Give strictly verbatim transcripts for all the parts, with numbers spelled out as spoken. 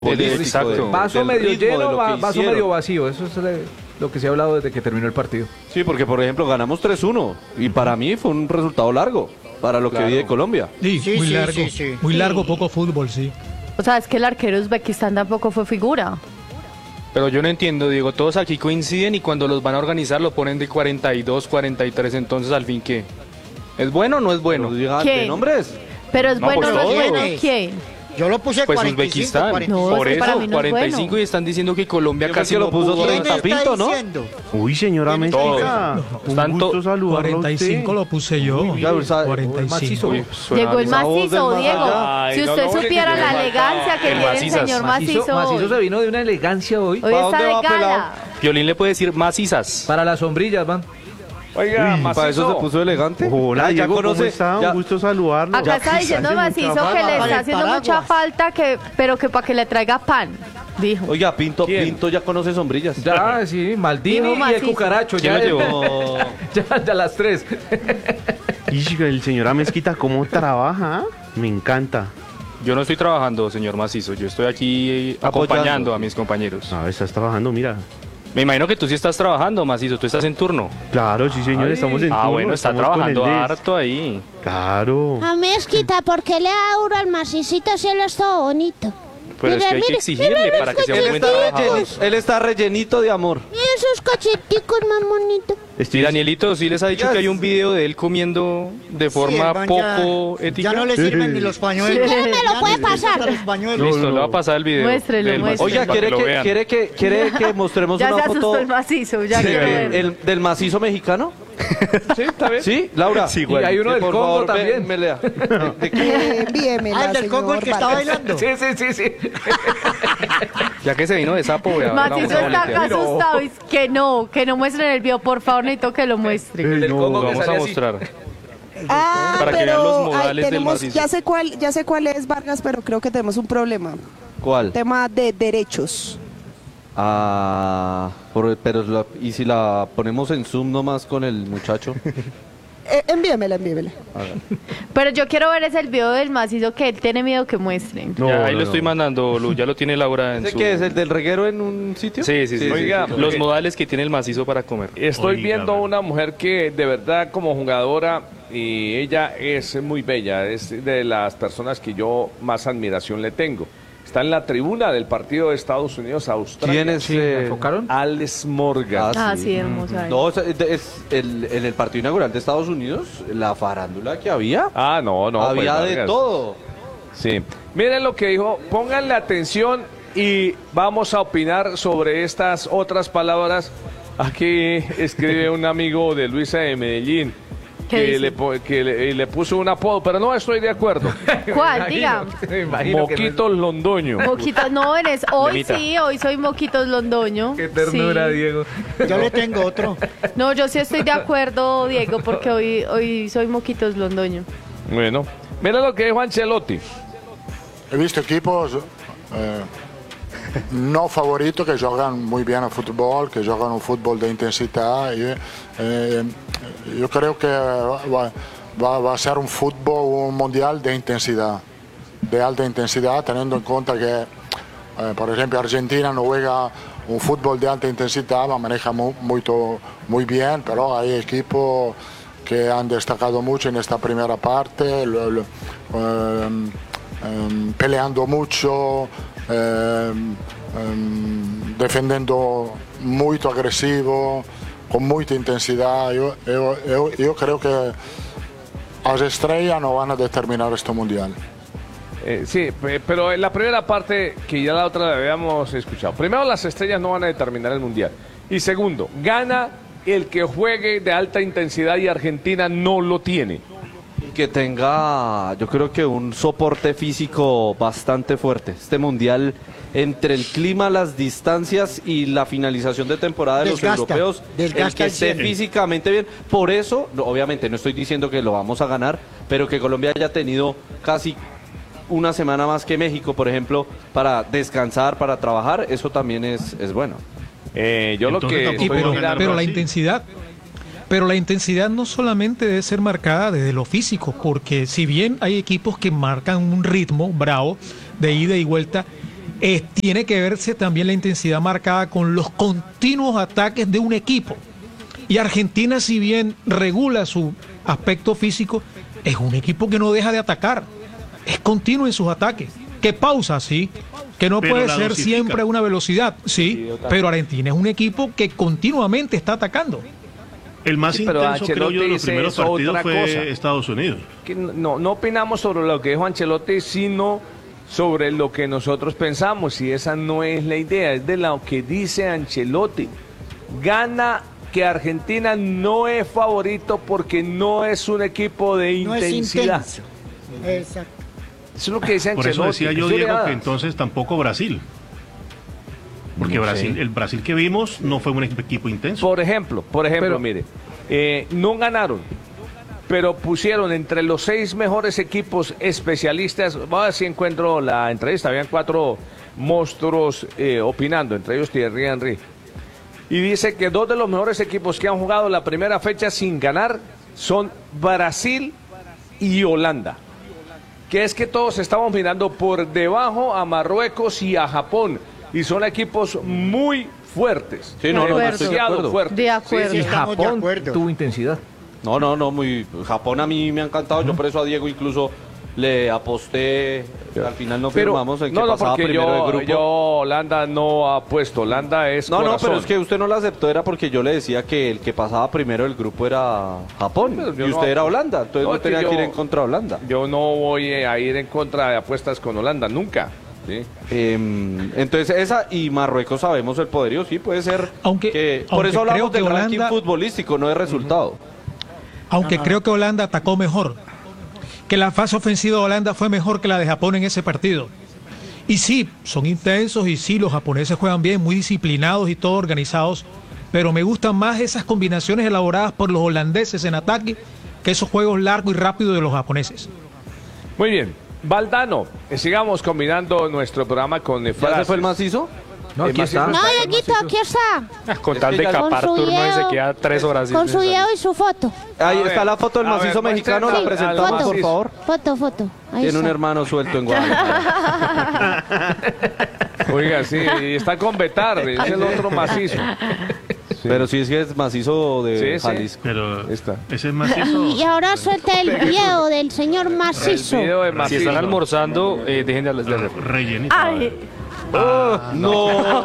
Exacto. Vaso medio lleno, va, vaso medio vacío. Eso es lo que se ha hablado desde que terminó el partido. Sí, porque por ejemplo ganamos tres uno y para mí fue un resultado largo para lo claro. que vi de Colombia. Sí, sí muy sí, largo, sí, sí. muy sí. largo, poco fútbol, sí. O sea, es que el arquero de Uzbekistán tampoco fue figura. Pero yo no entiendo, Diego, todos aquí coinciden y cuando los van a organizar lo ponen de cuarenta y dos, cuarenta y tres, entonces al fin ¿qué? ¿Es bueno o no es bueno? ¿Quién? nombres? Pero es No, bueno, pues no es todos. bueno, ¿quién? Yo lo puse Pues cuarenta y cinco, Uzbekistán, cuarenta y cinco. No, por es que para eso, mí no es cuarenta y cinco bueno. y están diciendo que Colombia Yo casi creo que lo puso ¿Quién treinta está Pinto, ¿no? diciendo? Uy, señora Mezquita, un Tanto- gusto saludarlo a cuarenta y cinco usted. lo puse yo. Ya, o sea, cuarenta y cinco. Uy, suena Llegó el bien. voz del macizo, más Diego. allá. Si Ay, no, usted no, porque supiera le la falta elegancia que el tiene el macizas. señor Macizo, macizo Macizo hoy. se vino de una elegancia hoy. Hoy ¿Pa' está dónde de va, pelado? gala. Piolín le puede decir macizas. Para las sombrillas, van. Oiga, Para eso Macizo, se puso elegante. Hola, Ya, ya Diego, conoce, ¿cómo está? ya- Un gusto saludarlo. Acá está diciendo Hace macizo mucha que le Para está el haciendo mucha paraguas. falta, que, pero que para que le traiga pan, dijo. Oiga, Pinto, ¿Quién? Pinto ya conoce sombrillas. Ya, sí, Maldini Dijo y el macizo. cucaracho. ¿Quién Ya, lo llevó? ya, ya las tres. Y el señora Mezquita, ¿cómo trabaja? Me encanta. Yo no estoy trabajando, señor Macizo, yo estoy aquí eh, Apoyando. acompañando a mis compañeros. Ah, estás trabajando, mira. Me imagino que tú sí estás trabajando, Macizo, tú estás en turno. Claro, sí, señor, Ay. estamos en Ah, turno, bueno, está estamos con el trabajando D E S. harto ahí. Claro. A Mezquita, ¿por qué le da duro al macicito si él es todo bonito? Pero es Mira, que hay que mire, exigirle mira los para que sea un Él buen está, trabajador. rellenito, él está rellenito de amor. Mira esos cacheticos más bonitos. Y Danielito sí les ha dicho que hay un video de él comiendo de Sí, forma el man poco ya, ética. ya no le sirven ni los pañuelos. ¿Quién me lo Ya puede ni le pasar? gustan los pañuelos. Listo, le va a pasar el video. Muéstrelo, del muéstrelo. macizo Oiga, para ¿quiere lo que, vean. quiere que, quiere que mostremos Ya una se asustó foto el macizo, ya Sí, quiero el- ver. el- del macizo mexicano? ¿sí? ¿Está bien? ¿Sí, Laura? Sí, Y hay uno Que del por Congo favor, me- también. me lea. ¿De- de qué? Eh, envíemela, Ah, el del Congo, el señor que está Vargas. bailando. Sí, sí, sí, sí. Ya que se vino de sapo, vea, la Macizo vamos a está boletear. acá asustado. y Que no, que no muestren el video, por favor, necesito que lo muestre. El del no, Congo Lo que vamos a sale así. mostrar. Ah, Para que pero vean los ay, modales del tenemos, macizo. ya sé cuál, ya sé cuál es Vargas, pero creo que tenemos un problema. ¿Cuál? Tema de derechos. Ah, por- pero la- ¿y si la ponemos en Zoom nomás con el muchacho? Eh, envíemela, envíemela. Pero yo quiero ver ese el video del macizo que él tiene miedo que muestren. No, Ya, ahí no, lo estoy no. mandando, Lu, ya lo tiene Laura en ¿Ese su... qué es? ¿El del reguero en un sitio? Sí, sí, sí. sí, Oiga, sí. Los eh, modales que tiene el macizo para comer. Estoy Oiga, viendo bueno. una mujer que de verdad como jugadora y ella es muy bella, es de las personas que yo más admiración le tengo. Está en la tribuna del partido de Estados Unidos-Australia. ¿Quién es? Sí, eh, ¿me enfocaron? Alex Morgan. Ah, sí, hermosa. No, es, es el, en el partido inaugural de Estados Unidos, la farándula que había. Ah, no, no. había pues, de Vargas. todo. Sí. Miren lo que dijo, pónganle atención y vamos a opinar sobre estas otras palabras. Aquí escribe un amigo de Luisa de Medellín ¿Qué que, dice? le, po- que le, le puso un apodo, pero no estoy de acuerdo. ¿Cuál? Diga. Me imagino que no es- Moquitos Londoño. Moquitos, no, eres hoy Lemita. sí, hoy soy Moquitos Londoño. Qué ternura, Sí. Diego. Yo le tengo otro. No, yo sí estoy de acuerdo, Diego, porque hoy, hoy soy Moquitos Londoño. Bueno, mira lo que dijo Ancelotti. He visto equipos eh, no favoritos que juegan muy bien al fútbol, que juegan un fútbol de intensidad. Y, eh, yo creo que va, va- va a ser un fútbol, un mundial de intensidad, de alta intensidad, teniendo en cuenta que, eh, por ejemplo, Argentina no juega un fútbol de alta intensidad, lo maneja mu- muy, to- muy bien, pero hay equipos que han destacado mucho en esta primera parte. lo- lo- em, em, peleando mucho, em, em, defendiendo muy agresivo, con mucha intensidad. Yo, yo, yo, yo creo que las estrellas no van a determinar este mundial. Eh, sí, pe- pero en la primera parte, que ya la otra la habíamos escuchado. Primero, las estrellas no van a determinar el mundial. Y segundo, gana el que juegue de alta intensidad y Argentina no lo tiene. Y que tenga, yo creo que un soporte físico bastante fuerte. Este mundial, entre el clima, las distancias y la finalización de temporada de Desgasta, los europeos, el desgasta que el esté cien. físicamente bien. Por eso, no, obviamente no estoy diciendo que lo vamos a ganar, pero que Colombia haya tenido casi una semana más que México, por ejemplo, para descansar, para trabajar, eso también es, es bueno. Eh, yo Entonces lo que tampoco Y estoy pero, va a ganar pero la Brasil. intensidad, pero la intensidad no solamente debe ser marcada desde lo físico, porque si bien hay equipos que marcan un ritmo bravo de ida y vuelta, eh, tiene que verse también la intensidad marcada con los continuos ataques de un equipo. Y Argentina, si bien regula su aspecto físico, es un equipo que no deja de atacar. Es continuo en sus ataques. Que pausa, sí. Que no Pero puede la ser dosifica. siempre a una velocidad, sí. Pero Argentina es un equipo que continuamente está atacando. El más Sí, pero intenso, creo Ancelotti yo, de los dice primeros eso, partidos otra fue cosa. Estados Unidos. Que no, no opinamos sobre lo que dijo Ancelotti, sino sobre lo que nosotros pensamos, y esa no es la idea, es de lo que dice Ancelotti. Gana que Argentina no es favorito porque no es un equipo de No es intensidad. intenso. Exacto. Eso es lo que dice Por Ancelotti. eso decía yo, Eso le Diego, da. que entonces tampoco Brasil. Porque No Brasil, sé. el Brasil que vimos no fue un equipo intenso. Por ejemplo, por ejemplo, Pero- mire, eh, no ganaron, pero pusieron entre los seis mejores equipos especialistas. Voy a ver si encuentro la entrevista. Habían cuatro monstruos eh, opinando, entre ellos Thierry Henry. Y dice que dos de los mejores equipos que han jugado la primera fecha sin ganar son Brasil y Holanda. Que es que todos estamos mirando por debajo a Marruecos y a Japón. Y son equipos muy fuertes. Sí, no, no, no De estoy de demasiado acuerdo. fuertes. De acuerdo. Sí, Y estamos de Japón acuerdo. tuvo intensidad. No, no, no, muy. Japón a mí me ha encantado. Yo por eso a Diego incluso le aposté. Al final no Pero, firmamos en que no, no, pasaba porque primero yo, de grupo. yo Holanda no ha puesto. Holanda es No, no, corazón. pero es que usted no lo aceptó, era porque yo le decía que el que pasaba primero del grupo era Japón Pero yo y no- usted era Holanda, entonces No, no, es que tenía que ir yo- en contra de Holanda. Yo no voy a ir en contra de apuestas con Holanda, nunca. ¿sí? Em, entonces esa y Marruecos sabemos el poderío, sí puede ser. Aunque- que, por aunque eso hablamos creo del que ranking Holanda- futbolístico, no de resultado. Aunque creo que Holanda atacó mejor. Que la fase ofensiva de Holanda fue mejor que la de Japón en ese partido. Y sí, son intensos y sí, los japoneses juegan bien, muy disciplinados y todo organizados. Pero me gustan más esas combinaciones elaboradas por los holandeses en ataque que esos juegos largos y rápidos de los japoneses. Muy bien. Valdano, eh, sigamos combinando nuestro programa con eh, ¿Ya se frases. fue el macizo? No, aquí Eh, está. No, Dieguito, aquí está. Con Es tal que de ya- capar Con su turno y se video- queda tres horas. sin Con su salir. video y su foto. Ahí A está ver, la foto del a ver, macizo mexicano, muéstrenme la al presentamos por macizo. favor. Foto, foto. Ahí Tiene un está. hermano suelto en Guadalajara. Oiga, sí, y está con Betar, es el otro macizo. Pero sí es que es macizo de Sí, sí. Jalisco. Pero Está. ese es macizo. Y ahora suelta el video del señor Macizo. El video de Si macizo. están almorzando, eh, dejen de, de rellenito. Ay, No.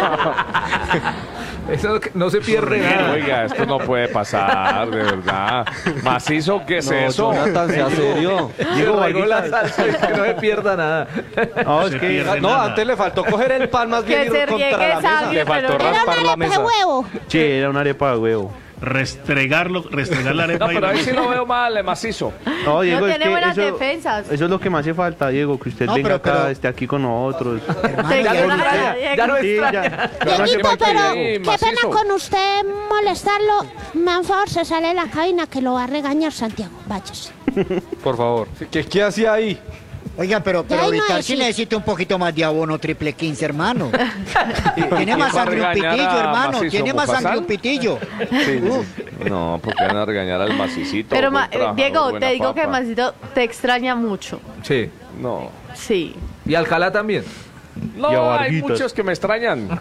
Eso no se pierde nada. Oiga, esto no puede pasar, de verdad. Macizo, ¿qué es No, eso? Jonathan, sea serio. Digo, bailó la salsa, que no se pierda nada. No, es que, no, antes le faltó coger el pan más bien que y se contra riegue la mesa. sangre, Le faltó pero Era raspar una la arepa de mesa. huevo. Sí, era una arepa de huevo. Restregarlo, restregar la arepa. No, y pero la- ahí sí lo veo mal, eh, macizo. No, Diego, no es tiene que buenas eso, defensas. eso es lo que me hace falta, Diego, que usted No, venga pero- acá, pero- esté aquí con nosotros. Te ya quiero no nada, extraña, Diego. ya no Sí, extraña. ya. Dieguito, Sí, pero sí, qué macizo. pena con usted molestarlo. Me dan favor, se sale de la cabina que lo va a regañar Santiago. Váyase. Por favor. ¿Qué, qué hacía ahí? Oigan, pero, pero ahí no Ricard es, sí sí. necesita un poquito más de abono triple quince, hermano. Tiene más va a sangre un regañar pitillo, a hermano. Macizo Tiene más Mufasán? sangre un pitillo. Uf. No, porque van a regañar al macicito. Pero, buen ma- trabajador, Diego, buena te digo que papa. Macito te extraña mucho. Sí. No. Sí. Y Alcalá también. No, Y a hay Varguitas. muchos que me extrañan.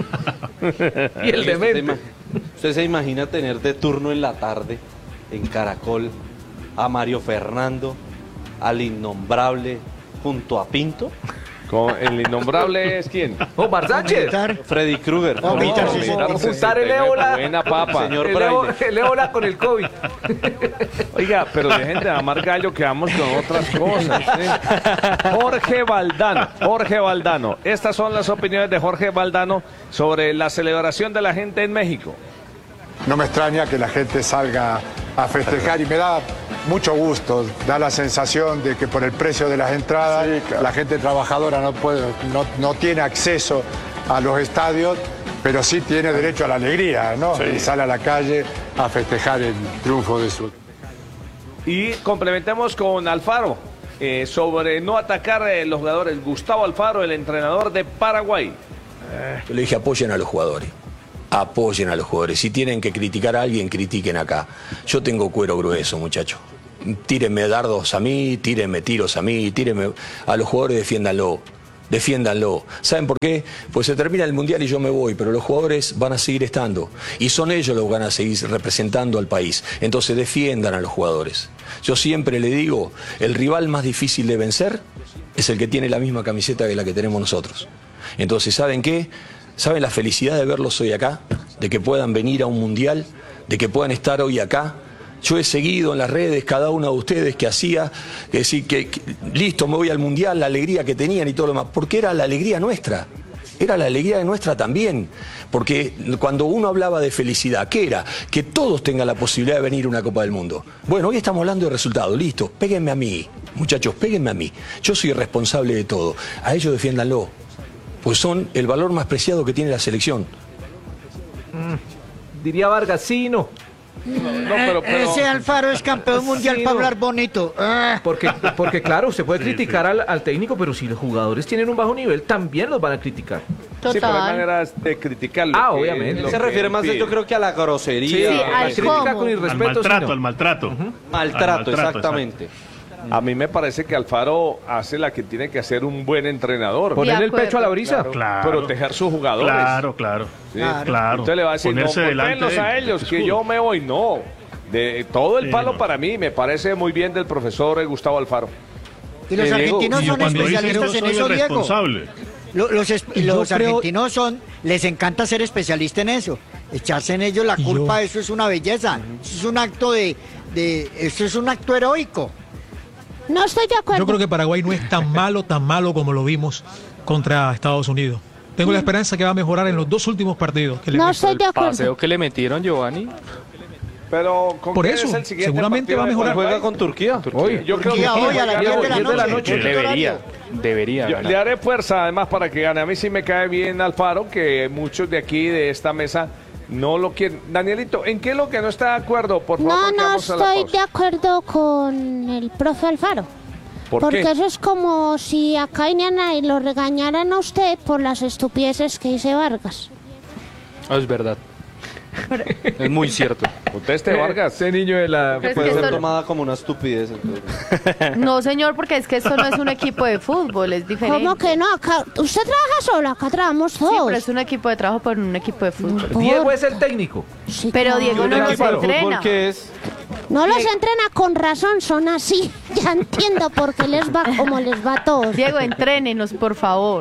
Y el ¿Usted se, demente. ima- usted se imagina tener de turno en la tarde en Caracol a Mario Fernando, al innombrable junto a Pinto? Con el innombrable es quién. Omar Sánchez. Militar. Freddy Krueger. Oh, Víctor, No, sí, sí. Víctor, Juntar el sesenta y nueve, ébola. Buena papa. Señor El ébo- Braille. el ébola con el COVID. Oiga, pero dejen de amar gallo que vamos con otras cosas. ¿sí? Jorge Valdano, Jorge Valdano. Estas son las opiniones de Jorge Valdano sobre la celebración de la gente en México. No me extraña que la gente salga a festejar y me da mucho gusto, da la sensación de que por el precio de las entradas la gente trabajadora no, puede, no, no tiene acceso a los estadios, pero sí tiene derecho a la alegría, ¿no? Y sale a la calle a festejar el triunfo de su... Y complementemos con Alfaro eh, sobre no atacar a los jugadores. Gustavo Alfaro, el entrenador de Paraguay. Yo le dije apoyen a los jugadores, apoyen a los jugadores. Si tienen que criticar a alguien, critiquen acá. Yo tengo cuero grueso, muchachos. Tírenme dardos a mí, tírenme tiros a mí, tírenme a los jugadores, defiéndanlo. Defiéndanlo. ¿Saben por qué? Pues se termina el Mundial y yo me voy, pero los jugadores van a seguir estando. Y son ellos los que van a seguir representando al país. Entonces defiendan a los jugadores. Yo siempre le digo, el rival más difícil de vencer es el que tiene la misma camiseta que la que tenemos nosotros. Entonces, ¿saben qué? ¿Saben la felicidad de verlos hoy acá? De que puedan venir a un Mundial, de que puedan estar hoy acá. Yo he seguido en las redes cada uno de ustedes que hacía, que decir que, que listo, me voy al Mundial, la alegría que tenían y todo lo demás, porque era la alegría nuestra, era la alegría nuestra también, porque cuando uno hablaba de felicidad, ¿qué era? Que todos tengan la posibilidad de venir a una Copa del Mundo. Bueno, hoy estamos hablando de resultados, listo, péguenme a mí, muchachos, péguenme a mí, yo soy responsable de todo, a ellos defiéndanlo, pues son el valor más preciado que tiene la selección. Mm, diría Vargas, sí, no. No, no, pero, pero... Ese Alfaro es campeón mundial Sí, para no. hablar bonito. Ah. Porque, porque claro, usted puede Sí, criticar sí. Al, al técnico, pero si los jugadores tienen un bajo nivel, también los van a criticar. Sí, pero hay Total. maneras de criticarlo. Ah, que- obviamente. lo Se que refiere más, pide. yo creo que a la grosería. Sí, al la crítica cómo. con Al irrespeto. maltrato, sí, no. al maltrato. Maltrato, Al maltrato, exactamente. A mí me parece que Alfaro hace la que tiene que hacer un buen entrenador. Ponerle el acuerdo. pecho a la brisa. Claro. Proteger sus jugadores. Claro, claro. Sí. Claro. Usted le va a decir, Ponerse no, delante ponlos de a él, ellos, es que escudo. yo me voy. No. De, todo el Sí, palo no. para mí me parece muy bien del profesor Gustavo Alfaro. Y los Eh, Diego, argentinos Y son cuando dice que yo especialistas en soy eso, el Diego. responsable. Lo- Los, es- Y yo los creo- argentinos son, les encanta ser especialistas en eso. Echarse en ellos la Y culpa, yo- eso es una belleza. Eso es un acto de, de, eso es un acto heroico. No estoy de acuerdo. Yo creo que Paraguay no es tan malo, tan malo como lo vimos contra Estados Unidos. Tengo la esperanza que va a mejorar en los dos últimos partidos. Que le No restan. estoy de acuerdo. Paseo que le metieron, Giovanni. Pero ¿con Por quién eso, es el siguiente seguramente partido va a de mejorar. Paraguay? Juega con Turquía. Hoy. Yo creo que Turquía hoy a las Diego, diez de la diez de la noche. noche. Debería, debería Yo ganar. le haré fuerza además para que gane. A mí sí me cae bien Alfaro, que muchos de aquí, de esta mesa, no lo quieren. Danielito, ¿en qué es lo que no está de acuerdo? Por favor, No, porque no vamos a la estoy pausa. de acuerdo con el profe Alfaro. ¿Por Porque qué? eso es como si acá vinieran y lo regañaran a usted por las estupideces que dice Vargas. Ah, es verdad. Es muy cierto. Conteste, Vargas. Ese niño de la... Pero es Puede que ser esto- tomada como una estupidez. entonces. No, señor, porque es que esto no es un equipo de fútbol, es diferente. ¿Cómo que no? Acá, usted trabaja solo, acá trabajamos Sí, todos. pero es un equipo de trabajo, pero no un equipo de fútbol. Por- Diego es el técnico. Sí, Pero claro. Diego no ¿Un los equipo de fútbol entrena. qué es? No los entrena con razón, son así. Ya entiendo por qué les va como les va a todos. Diego, entrénenos, por favor.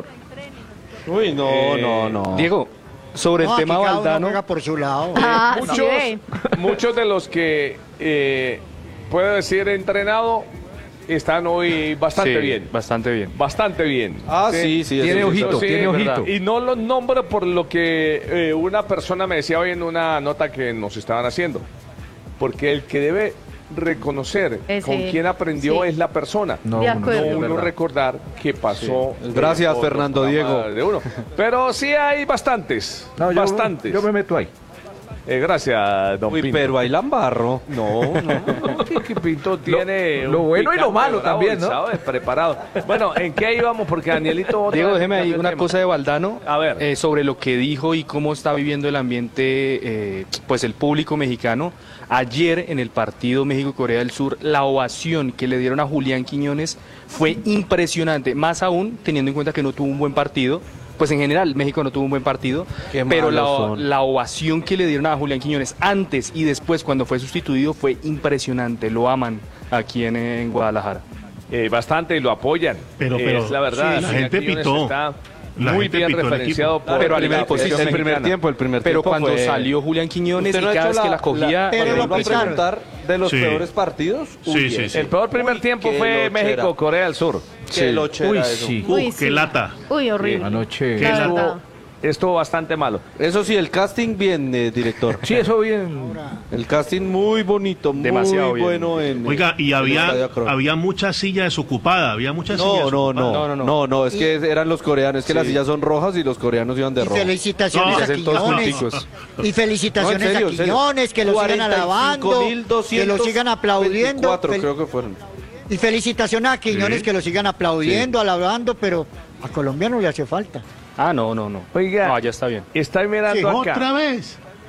Uy, no, Eh, no, no. Diego, sobre el No, aquí tema cada uno Valdano, juega por su lado. Ah, sí, muchos, ve. muchos de los que eh, puedo decir entrenado están hoy bastante sí, bien. bastante bien. Bastante bien. Ah, sí, sí. Tiene eso sí, ojito, eso sí. tiene es ojito. verdad. Y no los nombro por lo que eh, una persona me decía hoy en una nota que nos estaban haciendo. Porque el que debe reconocer Ese, con quién aprendió sí. es la persona. No, De no, acuerdo. No es uno verdad. recordar qué pasó. Sí. Gracias, en Fernando otros Diego. programas de uno. Pero sí hay bastantes. No, yo, bastantes. yo me meto ahí. Eh, gracias, don Uy, Pinto. pero bailan barro. No, no. ¿Qué, qué Pinto tiene? lo un bueno y lo picante malo bravo también, y ¿no? sabe, preparado. Bueno, ¿en qué íbamos? Porque Danielito... otra Diego, vez déjeme ahí cambió el una tema. cosa de Valdano. A ver. eh, sobre lo que dijo y cómo está viviendo el ambiente, eh, pues el público mexicano. Ayer en el partido México-Corea del Sur, la ovación que le dieron a Julián Quiñones fue impresionante. Más aún teniendo en cuenta que no tuvo un buen partido. Pues en general México no tuvo un buen partido, Qué pero la, malos son. la ovación que le dieron a Julián Quiñones antes y después cuando fue sustituido fue impresionante. Lo aman aquí en, en Guadalajara. Eh, bastante y lo apoyan. Pero- pero, es la verdad. sí, la Julián gente Quiñones pitó. Está La muy gente bien pitó el referenciado equipo. por Pero a la nivel posición posición el primer mexicana. tiempo, el primer Pero tiempo cuando fue- salió Julián Quiñones y ¿Usted no ha cada hecho vez que la- la cogía... la- Pero cuando lo iba a pisaron. preguntar de los Sí. peores partidos? Sí, Uy, sí, es- sí. El peor primer Uy, tiempo qué fue lochera. México, Corea del Sur. Qué lochera Uy, eso. sí. Uh, Uy, qué sí. lata. Uy, horrible. Anoche. Qué La lata. verdad. Estuvo bastante malo. Eso sí, el casting bien, eh, director. Sí, eso bien. El casting muy bonito, Demasiado muy bien. bueno. En, Oiga, y en el Estadio había, Akron. había muchas sillas desocupadas, había muchas sillas No, no, desocupadas. no, No, no, no. no, no, es que eran los coreanos, es que Sí. las sillas son rojas y los coreanos iban de Y rojo. felicitaciones No, a hacen todos Quiñones. junticos. Y felicitaciones No, en serio, a en serio. Quiñones, que lo sigan cuarenta y cinco alabando, mil que lo doscientos sigan aplaudiendo. veinticuatro Fel- creo que fueron. Y felicitaciones a Quiñones, Sí. que lo sigan aplaudiendo, alabando, pero a Colombia no le hace falta. Ah, no, no, no. Oiga. No, ya está bien. Estoy mirando Sí. acá. Otra vez.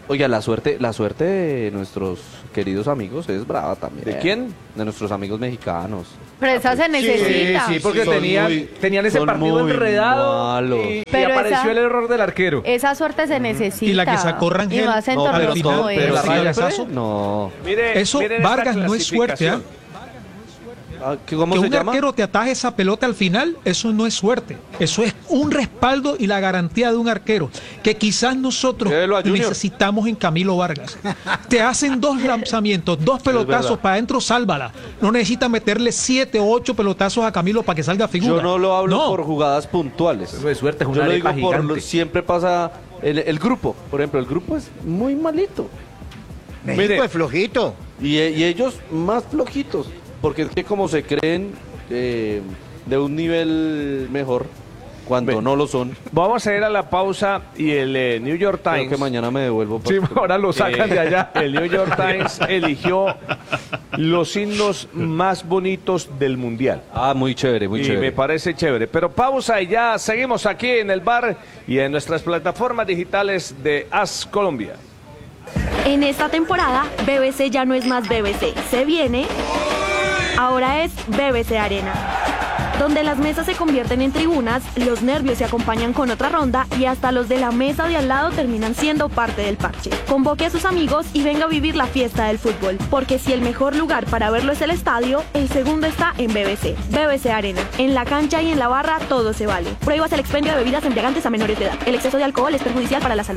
Oiga, la suerte, la suerte de nuestros queridos amigos es brava también. ¿De quién? De nuestros amigos mexicanos. Pero esa se necesita. Sí, sí, porque Son tenían, muy- tenían ese son partido muy enredado malos. y, y Pero apareció esa- el error del arquero. Esa suerte se necesita. Y la que sacó Rangel, Y más en no, torneos al final, como pero este. la raya- ¿Siempre? No. Mire, Eso, miren esta Vargas, no es suerte, ¿ah? clasificación. Ah, ¿qué- ¿Cómo Que se un llama? arquero te ataje esa pelota al final, eso no es suerte. Eso es un respaldo y la garantía de un arquero. Que quizás nosotros Llévelo a Junior. necesitamos en Camilo Vargas. Te hacen dos lanzamientos, dos pelotazos verdad. para adentro, sálvala. No necesitas meterle siete o ocho pelotazos a Camilo para que salga figura. Yo no lo hablo No. por jugadas puntuales. Eso de suerte es Yo una lo digo arepa por gigante. lo- siempre pasa el, el grupo. Por ejemplo, el grupo es muy malito. México Mire. es flojito. Y, y ellos más flojitos. Porque es que como se creen eh, de un nivel mejor, cuando Ve. no lo son, Vamos a ir a la pausa y el eh, New York creo Times. que mañana me devuelvo. Sí, porque- ahora lo sacan de allá. El New York Times eligió los himnos más bonitos del mundial. Ah, muy chévere, muy y chévere. me parece chévere. Pero pausa y ya seguimos aquí en el bar y en nuestras plataformas digitales de As Colombia. En esta temporada, B B C ya no es más B B C. Se viene, ahora es B B C Arena, donde las mesas se convierten en tribunas, los nervios se acompañan con otra ronda y hasta los de la mesa de al lado terminan siendo parte del parche. Convoque a sus amigos y venga a vivir la fiesta del fútbol, porque si el mejor lugar para verlo es el estadio, el segundo está en B B C. B B C Arena. En la cancha y en la barra todo se vale. Prohíbas el expendio de bebidas embriagantes a menores de edad. El exceso de alcohol es perjudicial para la salud.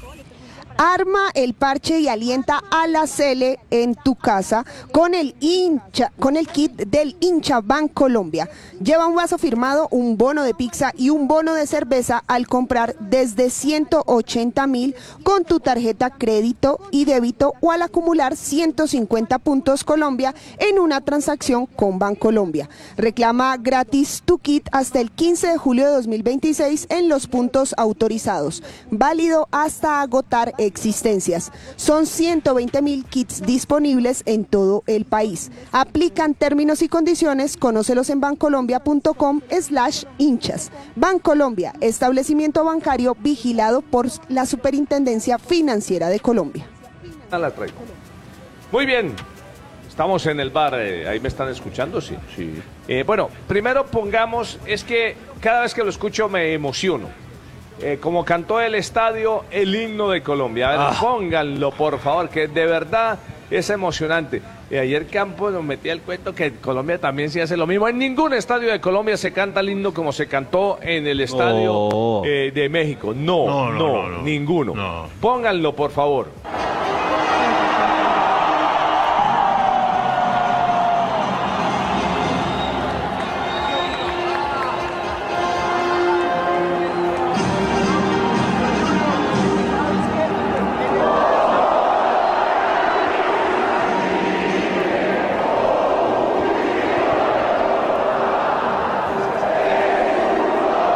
Arma el parche y alienta a la Cele en tu casa con el hincha, con el kit del hincha Bancolombia. Lleva un vaso firmado, un bono de pizza y un bono de cerveza al comprar desde ciento ochenta mil con tu tarjeta crédito y débito o al acumular ciento cincuenta puntos Colombia en una transacción con Bancolombia. Reclama gratis tu kit hasta el quince de julio de dos mil veintiséis en los puntos autorizados. Válido hasta agotar existencias. Son ciento veinte mil kits disponibles en todo el país. Aplican términos y condiciones, conócelos en bancolombia.com slash hinchas. Bancolombia, establecimiento bancario vigilado por la Superintendencia Financiera de Colombia. Ah, la traigo. Muy bien. Estamos en el bar, eh, ahí me están escuchando, sí. Sí. Eh, bueno, primero pongamos, es que cada vez que lo escucho me emociono. Eh, como cantó el estadio, el himno de Colombia. A ver, Ah. pónganlo, por favor, que de verdad es emocionante. Y ayer Campos nos metía el cuento que Colombia también se hace lo mismo. En ningún estadio de Colombia se canta el himno como se cantó en el estadio No. eh, de México. No, no, No, no, no, no. ninguno. No. Pónganlo, por favor.